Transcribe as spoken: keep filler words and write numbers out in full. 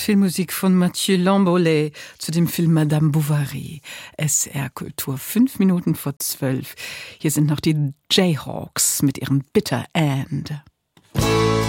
Filmmusik von Mathieu Lambolet zu dem Film Madame Bovary. S R Kultur, fünf Minuten vor zwölf. Hier sind noch die Jayhawks mit ihrem Bitter End.